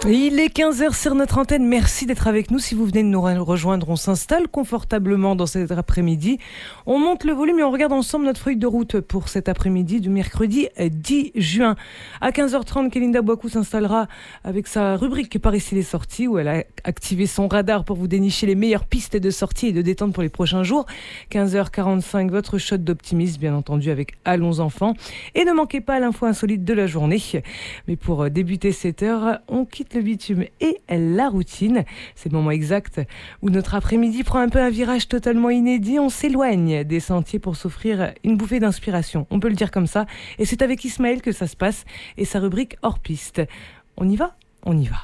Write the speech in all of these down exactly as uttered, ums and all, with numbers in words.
Il est quinze heures sur notre antenne, merci d'être avec nous. Si vous venez de nous rejoindre, on s'installe confortablement dans cet après-midi. On monte le volume et on regarde ensemble notre feuille de route pour cet après-midi du mercredi dix juin. À quinze heures trente, Kélinda Boakou s'installera avec sa rubrique Par ici les sorties, où elle a activé son radar pour vous dénicher les meilleures pistes de sortie et de détente pour les prochains jours. quinze heures quarante-cinq, votre shot d'optimisme, bien entendu, avec Allons enfants. Et ne manquez pas l'info insolite de la journée. Mais pour débuter cette heure, on quitte le bitume et la routine. C'est le moment exact où notre après-midi prend un peu un virage totalement inédit. On s'éloigne des sentiers pour s'offrir une bouffée d'inspiration. On peut le dire comme ça. Et c'est avec Ismaël que ça se passe et sa rubrique hors piste. On y va ? On y va.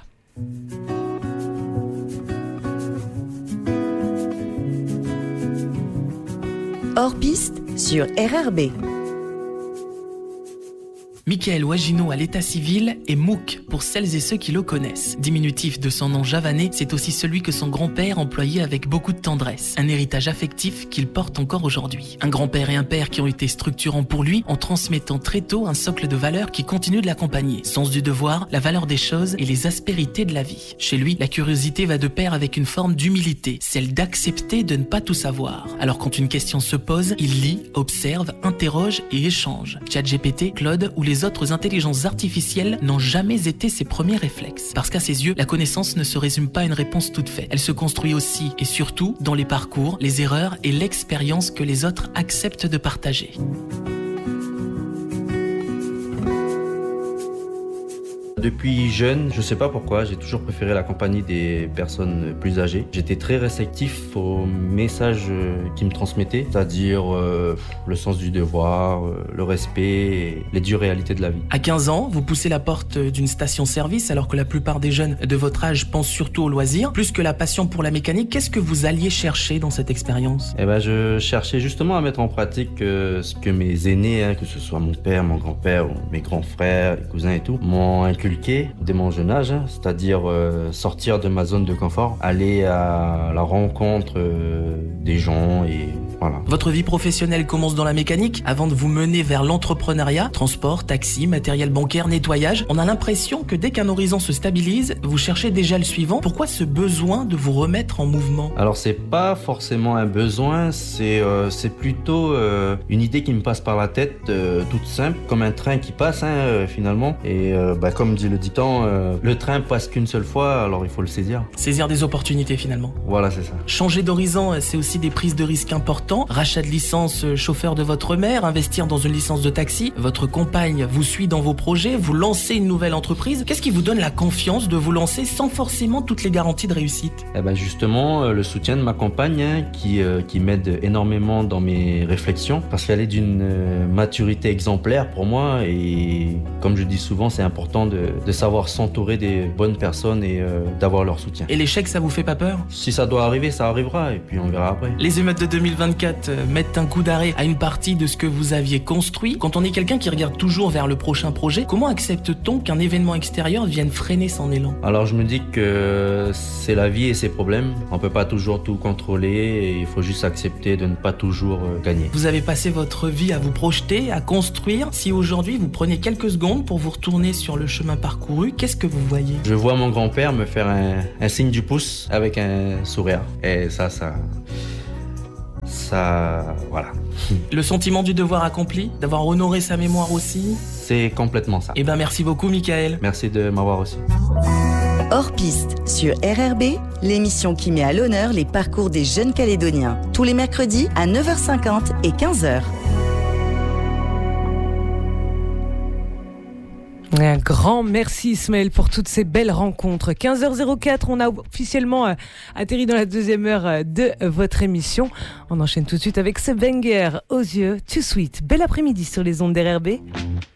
Hors piste sur R R B. Michael Wagino à l'état civil est Mouk pour celles et ceux qui le connaissent. Diminutif de son nom javanais, c'est aussi celui que son grand-père employait avec beaucoup de tendresse. Un héritage affectif qu'il porte encore aujourd'hui. Un grand-père et un père qui ont été structurants pour lui en transmettant très tôt un socle de valeurs qui continue de l'accompagner. Sens du devoir, la valeur des choses et les aspérités de la vie. Chez lui, la curiosité va de pair avec une forme d'humilité, celle d'accepter de ne pas tout savoir. Alors quand une question se pose, il lit, observe, interroge et échange. ChatGPT, Claude ou les Les autres intelligences artificielles n'ont jamais été ses premiers réflexes. Parce qu'à ses yeux, la connaissance ne se résume pas à une réponse toute faite. Elle se construit aussi et surtout dans les parcours, les erreurs et l'expérience que les autres acceptent de partager. Depuis jeune, je sais pas pourquoi, j'ai toujours préféré la compagnie des personnes plus âgées. J'étais très réceptif aux messages qu'ils me transmettaient, c'est-à-dire euh, le sens du devoir, euh, le respect et les dures réalités de la vie. À quinze ans, vous poussez la porte d'une station-service alors que la plupart des jeunes de votre âge pensent surtout au loisir. Plus que la passion pour la mécanique, qu'est-ce que vous alliez chercher dans cette expérience ? Eh ben, je cherchais justement à mettre en pratique euh, ce que mes aînés, hein, que ce soit mon père, mon grand-père, ou mes grands frères, les cousins et tout, m'ont inculqué dès mon jeune âge, hein, c'est-à-dire euh, sortir de ma zone de confort, aller à la rencontre euh, des gens et voilà. Votre vie professionnelle commence dans la mécanique avant de vous mener vers l'entrepreneuriat, transport, taxi, matériel bancaire, nettoyage. On a l'impression que dès qu'un horizon se stabilise, vous cherchez déjà le suivant. Pourquoi ce besoin de vous remettre en mouvement ? Alors c'est pas forcément un besoin, c'est euh, c'est plutôt euh, une idée qui me passe par la tête, euh, toute simple, comme un train qui passe hein, euh, finalement. Et euh, bah, comme dit le dicton, euh, le train passe qu'une seule fois, alors il faut le saisir. Saisir des opportunités finalement. Voilà, c'est ça. Changer d'horizon, c'est aussi des prises de risques importantes. Rachat de licence chauffeur de votre mère, investir dans une licence de taxi. Votre compagne vous suit dans vos projets, vous lancez une nouvelle entreprise. Qu'est-ce qui vous donne la confiance de vous lancer sans forcément toutes les garanties de réussite ? Eh ben justement, le soutien de ma compagne hein, qui, euh, qui m'aide énormément dans mes réflexions parce qu'elle est d'une euh, maturité exemplaire pour moi et comme je dis souvent, c'est important de, de savoir s'entourer des bonnes personnes et euh, d'avoir leur soutien. Et l'échec, ça vous fait pas peur ? Si ça doit arriver, ça arrivera et puis on verra après. Les émeutes de deux mille vingt-quatre mettent un coup d'arrêt à une partie de ce que vous aviez construit. Quand on est quelqu'un qui regarde toujours vers le prochain projet, comment accepte-t-on qu'un événement extérieur vienne freiner son élan ? Alors je me dis que c'est la vie et ses problèmes. On peut pas toujours tout contrôler et il faut juste accepter de ne pas toujours gagner. Vous avez passé votre vie à vous projeter, à construire. Si aujourd'hui vous prenez quelques secondes pour vous retourner sur le chemin parcouru, qu'est-ce que vous voyez ? Je vois mon grand-père me faire un, un signe du pouce avec un sourire. Et ça, ça... Ça... Voilà. Le sentiment du devoir accompli, d'avoir honoré sa mémoire aussi. C'est complètement ça. Eh ben merci beaucoup Michael. Merci de m'avoir reçu. Hors piste sur R R B, l'émission qui met à l'honneur les parcours des jeunes Calédoniens. Tous les mercredis à neuf heures cinquante et quinze heures. Un grand merci Ismaël pour toutes ces belles rencontres. quinze heures quatre, on a officiellement atterri dans la deuxième heure de votre émission. On enchaîne tout de suite avec ce banger aux yeux, Too Sweet. Bel après-midi sur les ondes d'R R B.